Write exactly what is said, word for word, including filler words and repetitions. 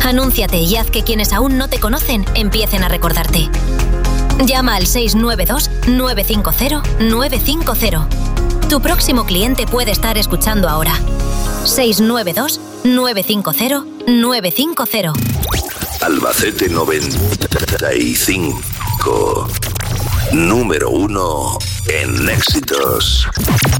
Anúnciate y haz que quienes aún no te conocen empiecen a recordarte. Llama al seis nueve dos, nueve cinco cero, nueve cinco cero. Tu próximo cliente puede estar escuchando ahora. seis nueve dos, nueve cinco cero, nueve cinco cero. Albacete noventa y cinco. Número uno en éxitos.